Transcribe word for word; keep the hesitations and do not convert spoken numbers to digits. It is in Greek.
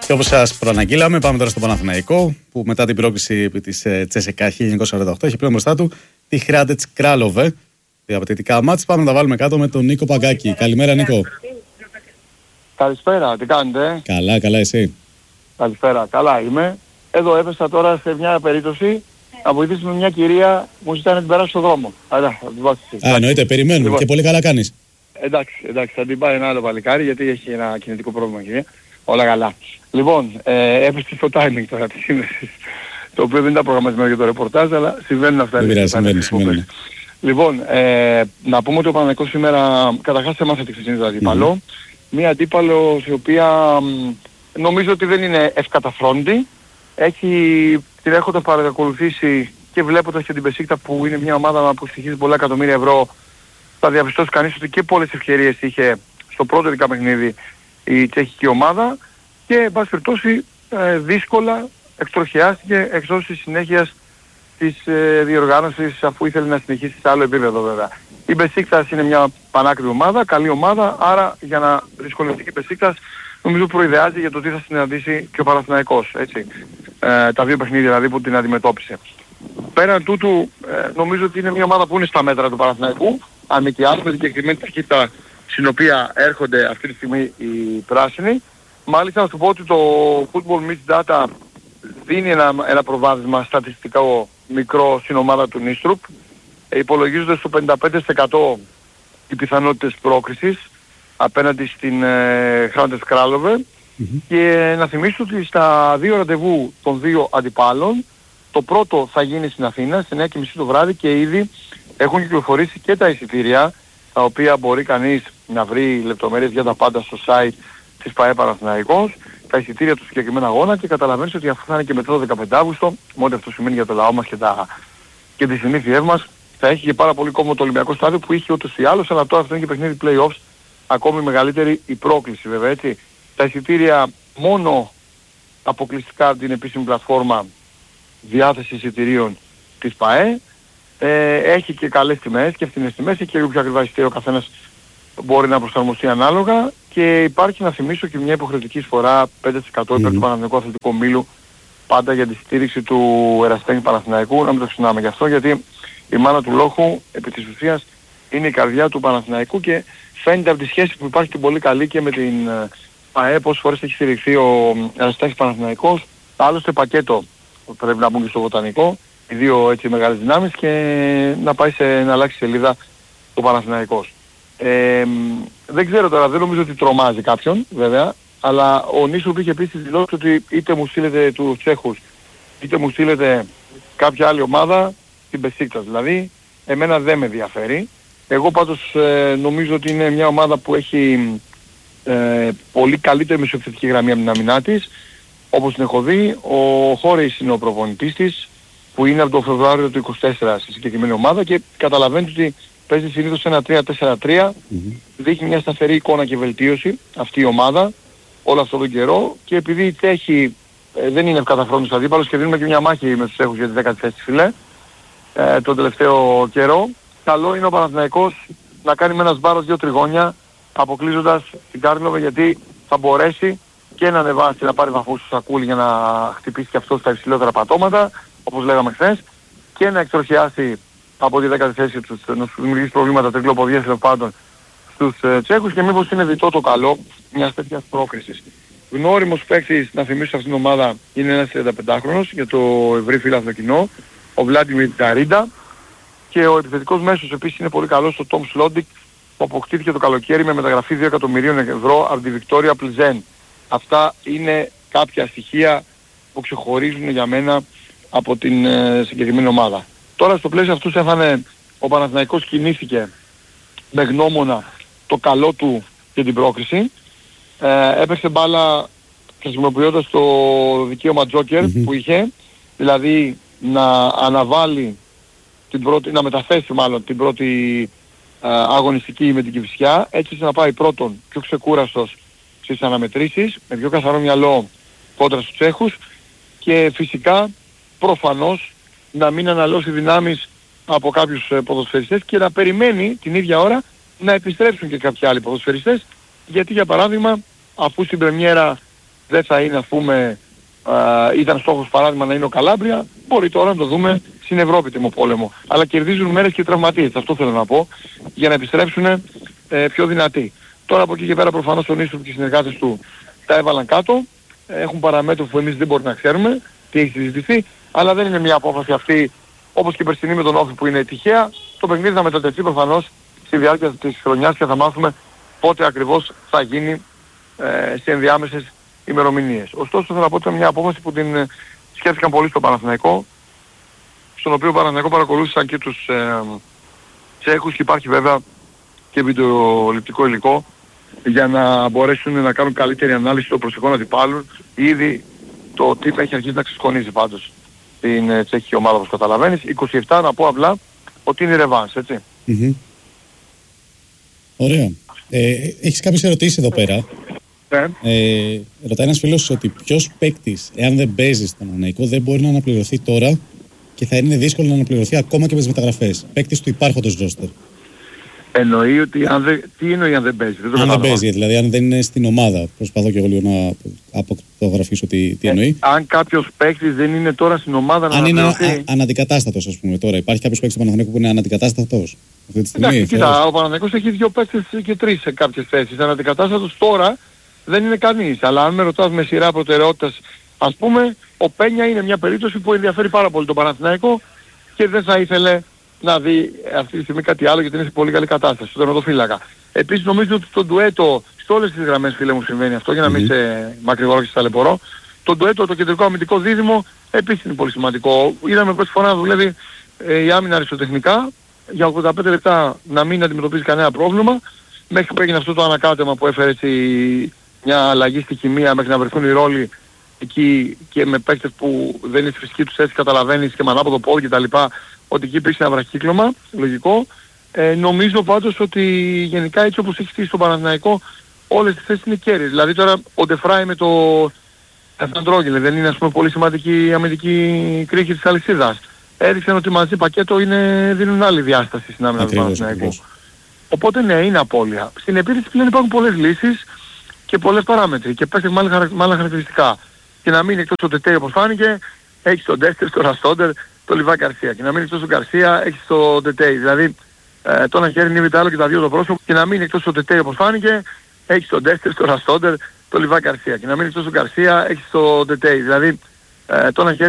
Και όπως σας προαναγγείλαμε, πάμε τώρα στο Παναθηναϊκό, που μετά την πρόκληση επί της Τσέσεκα χίλια εννιακόσια σαράντα οκτώ έχει πλέον μπροστά του τη Hrádec Králové. Τα απαιτητικά μάτς. Πάμε να τα βάλουμε κάτω με τον Νίκο Παγκάκη. Καλημέρα, Νίκο. Καλησπέρα, τι κάνετε? Καλά, καλά, εσύ? Καλησπέρα, καλά είμαι. Εδώ έπεσα τώρα σε μια περίπτωση να βοηθήσουμε μια κυρία μου ζητάει να την περάσει στον δρόμο. Άρα, θα την βάσει. Α, εννοείται, περιμένουμε λοιπόν. Και πολύ καλά κάνεις. Εντάξει, εντάξει, θα την πάει ένα άλλο παλικάρι γιατί έχει ένα κινητικό πρόβλημα κυρία. Όλα καλά. Λοιπόν, ε, έπεσε στο timing τώρα της σύνδεσης, το οποίο δεν ήταν προγραμματισμένο για το ρεπορτάζ, αλλά συμβαίνουν αυτά. Δεν πειράζει, συμβαίνει, συμβαίνει. Λοιπόν, ε, να πούμε ότι ο Παναθηναϊκός σήμερα καταρχάς έμαθε τη χθεσινή του αντίπαλο. Mm-hmm. Μία αντίπαλο η οποία νομίζω ότι δεν είναι ευκαταφρόνητη. Έχει, την έχοντας παρακολουθήσει και βλέποντας και την Μπεσίκτα που είναι μια ομάδα που στοιχίζει πολλά εκατομμύρια ευρώ, θα διαπιστώσει κανείς ότι και πολλές ευκαιρίες είχε στο πρώτο δικά παιχνίδι η τσεχική ομάδα και εν πάση περιπτώσει ε, δύσκολα εκτροχιάστηκε εκτός της συνέχειας της ε, διοργάνωσης, αφού ήθελε να συνεχίσει σε άλλο επίπεδο βέβαια. Η Μπεσίκτας είναι μια πανάκριβη ομάδα, καλή ομάδα, άρα για να δυσκολευτεί η Μπεσίκτας νομίζω προειδεάζει για το τι θα συναντήσει και ο Παναθηναϊκός, έτσι. Ε, τα δύο παιχνίδια δηλαδή που την αντιμετώπισε. Πέραν τούτου ε, νομίζω ότι είναι μια ομάδα που είναι στα μέτρα του Παναθηναϊκού, αν μη τι άλλο, με την κεκριμένη ταχύτητα στην οποία έρχονται αυτή τη στιγμή οι πράσινοι. Μάλιστα να σου πω ότι το Football Mitch Data δίνει ένα, ένα προβάδισμα στατιστικό μικρό στην ομάδα του Νίστρουπ. Ε, υπολογίζονται στο πενήντα πέντε τοις εκατό οι πιθανότητες πρόκρισης απέναντι στην ε, Hrádec Králové. Mm-hmm. Και να θυμίσω ότι στα δύο ραντεβού των δύο αντιπάλων, το πρώτο θα γίνει στην Αθήνα στις εννιά και μισή το βράδυ και ήδη έχουν κυκλοφορήσει και τα εισιτήρια, τα οποία μπορεί κανείς να βρει λεπτομέρειες για τα πάντα στο site της ΠΑΕ Παναθηναϊκός, τα εισιτήρια του συγκεκριμένου αγώνα, και καταλαβαίνεις ότι αφού θα είναι και μετά το δεκαπέντε Αυγούστου, με ό,τι αυτό σημαίνει για το λαό μας και, τα, και τις συνήθειές μας, θα έχει και πάρα πολύ κόμμο το Ολυμπιακό στάδιο που είχε ούτως ή άλλως, αλλά τώρα αυτό είναι και παιχνίδι play-offs, ακόμη μεγαλύτερη η πρόκληση βέβαια, έτσι. Τα εισιτήρια μόνο αποκλειστικά από την επίσημη πλατφόρμα διάθεση εισιτηρίων της ΠΑΕ, ε, έχει και καλές τιμές και φθηνές τιμές, έχει και λίγο πιο ακριβά εισιτήρια, ο καθένας μπορεί να προσαρμοστεί ανάλογα, και υπάρχει, να θυμίσω, και μια υποχρεωτική εισφορά πέντε τοις εκατό υπέρ του Παναθηναϊκού Αθλητικού Ομίλου, πάντα για τη στήριξη του ερασιτέχνη Παναθηναϊκού, να μην το ξεχνάμε γι' αυτό, γιατί η μάνα του λόγου επί της ουσίας είναι η καρδιά του Παναθηναϊκού και φαίνεται από τη σχέση που υπάρχει και πολύ καλή και με την ΠΑΕ, πόσες φορές έχει στηριχθεί ο ερασιτέχνης Παναθηναϊκός. Άλλωστε πακέτο πρέπει να μπουν και στο βοτανικό, οι δύο έτσι μεγάλες δυνάμεις, και να πάει σε, να αλλάξει σελίδα το Παναθηναϊκός. Ε, δεν ξέρω τώρα, δεν νομίζω ότι τρομάζει κάποιον βέβαια, αλλά ο Νίσουρ είχε επίσης δηλώσει ότι είτε μου στείλετε τους Τσέχους, είτε μου στείλετε κάποια άλλη ομάδα, την Μπεσίκτας δηλαδή, εμένα δεν με ενδιαφέρει. Εγώ πάντως ε, νομίζω ότι είναι μια ομάδα που έχει ε, πολύ καλύτερη μεσοεπιθετική γραμμή από την αμυνά της. Όπως την έχω δει, ο Χόρεϊς είναι ο προπονητής της, που είναι από το Φεβρουάριο του είκοσι τέσσερα στη συγκεκριμένη ομάδα, και καταλαβαίνετε ότι παίζει συνήθως ένα τρία τέσσερα τρία, mm-hmm. Δείχνει μια σταθερή εικόνα και βελτίωση αυτή η ομάδα όλο αυτόν τον καιρό, και επειδή η Τσέχη ε, δεν είναι ευκαταφρόνητος αντίπαλος και δίνουμε και μια μάχη με τους Τσέχους για τη δέκατη θέση φιλέ ε, τον τελευταίο καιρό, καλό είναι ο Παναθηναϊκός να κάνει με ένα σμπάρος δύο τριγώνια αποκλείζοντας την Κάρλοβε, γιατί θα μπορέσει και να ανεβάσει, να πάρει βαθμούς στο σακούλι για να χτυπήσει και αυτό στα υψηλότερα πατώματα, όπως λέγαμε χθες, και να εκτροχιάσει από τη δέκατη θέση τους, να σου δημιουργήσει προβλήματα τρικλοποδιές τέλος πάντων στους ε, Τσέχους, και μήπως είναι διτό το καλό μιας τέτοιας πρόκρισης. Γνώριμος παίκτης, να θυμίσω, αυτήν την ομάδα είναι ένας τριανταπεντάχρονος για το ευρύ φύλαθλο κοινό, ο Βλάντιμιρ Ταρίντα, και ο επιθετικός μέσος επίσης είναι πολύ καλός, ο Τόμ Σλόντικ, που αποκτήθηκε το καλοκαίρι με μεταγραφή δύο εκατομμυρίων ευρώ από τη Βικτόρια Πλιζέν. Αυτά είναι κάποια στοιχεία που ξεχωρίζουν για μένα από την ε, συγκεκριμένη ομάδα. Τώρα στο πλαίσιο αυτού έφανε ο Παναθηναϊκός, κινήθηκε με γνώμονα το καλό του και την πρόκριση. Ε, έπαιξε μπάλα χρησιμοποιώντας το δικαίωμα τζόκερ mm-hmm. που είχε, δηλαδή να αναβάλει την πρώτη, να μεταθέσει μάλλον την πρώτη ε, αγωνιστική με την Κηφισιά, έτσι ώστε να πάει πρώτον πιο ξεκούραστος στις αναμετρήσεις, με πιο καθαρό μυαλό κόντρα στους Τσέχους, και φυσικά προφανώς να μην αναλώσει δυνάμεις από κάποιους ποδοσφαιριστές και να περιμένει την ίδια ώρα να επιστρέψουν και κάποιοι άλλοι ποδοσφαιριστές, γιατί για παράδειγμα αφού στην πρεμιέρα δεν θα είναι, ας πούμε, Uh, ήταν στόχος παράδειγμα να είναι ο Καλάμπρια, μπορεί τώρα να το δούμε στην Ευρώπη τιμοπόλεμο. Αλλά κερδίζουν μέρες και τραυματίες, αυτό θέλω να πω, για να επιστρέψουν ε, πιο δυνατοί. Τώρα από εκεί και πέρα προφανώς ο Νίστροφ και οι συνεργάτες του τα έβαλαν κάτω, έχουν παραμέτρους που εμείς δεν μπορούμε να ξέρουμε τι έχει συζητηθεί, αλλά δεν είναι μια απόφαση αυτή όπως και η περσινή με τον Όφη που είναι τυχαία. Το παιχνίδι θα μετατεθεί προφανώς στη διάρκεια της χρονιάς και θα μάθουμε πότε ακριβώς θα γίνει ε, σε ενδιάμεσες ημερομηνίες. Ωστόσο θέλω να πω ότι είναι μια απόφαση που την ε, σκέφτηκαν πολύ στο Παναθηναϊκό, στον οποίο ο Παναθηναϊκό παρακολούθησαν και τους ε, Τσέχους και υπάρχει βέβαια και βιντεοληπτικό υλικό για να μπορέσουν να κάνουν καλύτερη ανάλυση των προσεχών αντιπάλων. Ήδη το team έχει αρχίσει να ξεσκονίζει πάντως την ε, τσέχικη ομάδα, όπως καταλαβαίνεις. είκοσι επτά να πω απλά ότι είναι ρεβάνς, έτσι. Mm-hmm. Ωραία. Ε, έχεις κάποιες ερωτήσεις εδώ πέρα. Ναι. Ε, ρωτάει ένας φίλος ότι ποιος παίκτης, εάν δεν παίζει στον Παναθηναϊκό, δεν μπορεί να αναπληρωθεί τώρα και θα είναι δύσκολο να αναπληρωθεί ακόμα και με τις μεταγραφές. Παίκτης του υπάρχοντος ρόστερ. Εννοεί ότι αν δεν... Τι εννοεί αν δεν παίζει? Δεν το αν δεν παίζει, δηλαδή αν δεν είναι στην ομάδα. Προσπαθώ και εγώ λίγο να αποκρυφίσω τι, τι εννοεί. Ε, αν κάποιος παίκτης δεν είναι τώρα στην ομάδα να αν αναπληρωθεί. Αν είναι α, αναντικατάστατος, ας πούμε τώρα. Υπάρχει κάποιος παίκτης του Παναθηναϊκού που είναι αναντικατάστατος αυτή τη στιγμή? Εντάξει, κοίτα, ο Παναθηναϊκός έχει δύο παίκτες και τρεις σε κάποιες θέσεις. Αναντικατάστατος τώρα δεν είναι κανείς. Αλλά αν με ρωτάς με σειρά προτεραιότητας, ας πούμε, ο Πένια είναι μια περίπτωση που ενδιαφέρει πάρα πολύ τον Παναθηναϊκό και δεν θα ήθελε να δει αυτή τη στιγμή κάτι άλλο γιατί είναι σε πολύ καλή κατάσταση, στον τερματοφύλακα. Επίσης νομίζω ότι το ντουέτο, σε όλες τις γραμμές φίλε μου συμβαίνει αυτό, για να μην σε μακρηγορώ και σε ταλαιπωρώ, το ντουέτο, το κεντρικό αμυντικό δίδυμο, επίσης είναι πολύ σημαντικό. Είδαμε πρώτη φορά να δουλεύει ε, η άμυνα αριστοτεχνικά, για ογδόντα πέντε λεπτά να μην αντιμετωπίζει κανένα πρόβλημα, μέχρι που έγινε αυτό το ανακάτεμα που έφερε έτσι μια αλλαγή στη χημεία, μέχρι να βρεθούν οι ρόλοι εκεί και με παίκτες που δεν είναι στη φυσική τους θέση, καταλαβαίνεις, και με ανάποδο πόδι κτλ. Ότι εκεί υπήρξε ένα βραχύκλωμα, λογικό. Ε, νομίζω πάντως ότι γενικά έτσι όπως έχει στήσει το Παναθηναϊκό όλες τις θέσεις είναι κέρδιες. Δηλαδή τώρα ο Ντεφράι με το Εφαντρόγγελε δεν είναι, ας πούμε, πολύ σημαντική αμυντική κρίκη της αλυσίδας. Έδειξαν ότι μαζί πακέτο είναι, δίνουν άλλη διάσταση στην άμυνα του Παναθηναϊκού. Οπότε ναι, είναι απώλεια. Στην επίθεση πλέον υπάρχουν πολλές λύσεις και πολλές παράμετροι και παίχτες με άλλα χαρακτηριστικά. Και να μην εκτός ο Τετέ όπως φάνηκε, έχεις τον Ντέστερ, τον Ραστόντερ, το Λιβά Γκαρσία. Και να μην εκτός του Γκαρσία έχεις το Τετέ. Δηλαδή ε, το ένα χέρι νύβει άλλο και τα δύο το πρόσωπο. Και να μην εκτός του Τετέ όπως φάνηκε, έχεις τον Ντέστερ, τον Ραστόντερ, το Λιβά Γκαρσία. Και να μην εκτός του Γκαρσία έχεις το Τετέ. Δηλαδή ε, το ένα χέρι